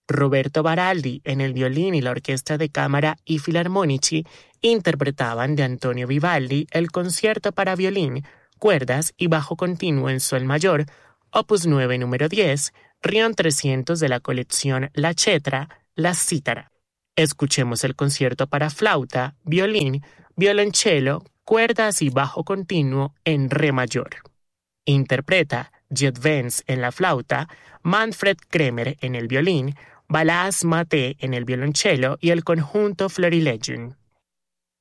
Roberto Baraldi en el violín y la Orquesta de Cámara I Filarmonici interpretaban de Antonio Vivaldi el concierto para violín, cuerdas y bajo continuo en sol mayor, opus 9 número 10, Rion 300 de la colección La Cetra, La Cítara. Escuchemos el concierto para flauta, violín, violonchelo, cuerdas y bajo continuo en re mayor. Interpreta Jet Vance en la flauta, Manfred Kremer en el violín, Balázs Maté en el violonchelo y el conjunto Florilegium.